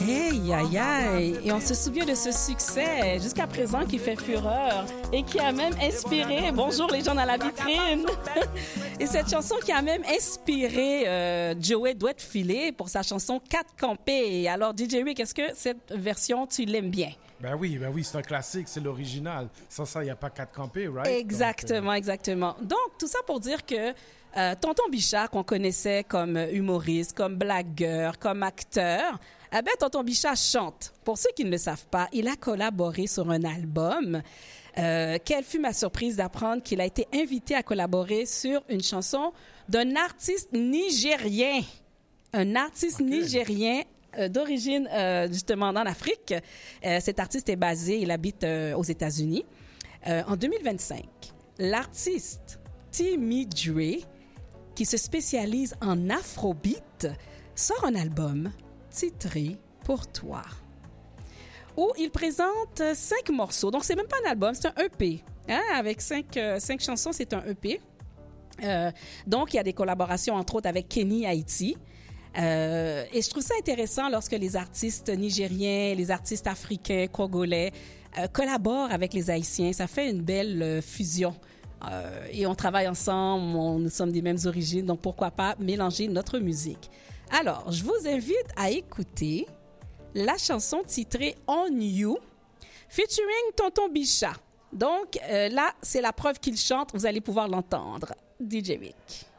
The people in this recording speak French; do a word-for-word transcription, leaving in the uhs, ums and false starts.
Aïe, aïe, aïe. Et on se souvient de ce succès jusqu'à présent qui fait fureur et qui a même inspiré, bonjour les gens dans la vitrine, et cette chanson qui a même inspiré euh, Joey Doit-Filet pour sa chanson quatre campés. Alors D J Rick, est-ce que cette version, tu l'aimes bien? Ben oui, ben oui, c'est un classique, c'est l'original. Sans ça, il n'y a pas quatre campés, right? Exactement, Donc, euh... exactement. Donc, tout ça pour dire que euh, Tonton Bichard, qu'on connaissait comme humoriste, comme blagueur, comme acteur, eh ben, Tonton Bichard chante. Pour ceux qui ne le savent pas, il a collaboré sur un album. Euh, quelle fut ma surprise d'apprendre qu'il a été invité à collaborer sur une chanson d'un artiste nigérien. Un artiste okay. nigérien euh, d'origine, euh, justement, en Afrique. Euh, cet artiste est basé, il habite euh, aux États-Unis. Euh, en deux mille vingt-cinq, l'artiste Timmy Dre, qui se spécialise en afrobeat, sort un album titré Pour toi, où il présente cinq morceaux. Donc, c'est même pas un album, c'est un E P. Hein? Avec cinq, euh, cinq chansons, c'est un E P. Euh, donc, il y a des collaborations, entre autres, avec Kenny Haiti. Euh, et je trouve ça intéressant lorsque les artistes nigériens, les artistes africains, congolais euh, collaborent avec les Haïtiens. Ça fait une belle euh, fusion. Euh, et on travaille ensemble, on, nous sommes des mêmes origines, donc pourquoi pas mélanger notre musique. Alors, je vous invite à écouter la chanson titrée On You, featuring Tonton Bichard. Donc euh, là, c'est la preuve qu'il chante, vous allez pouvoir l'entendre. D J Vic.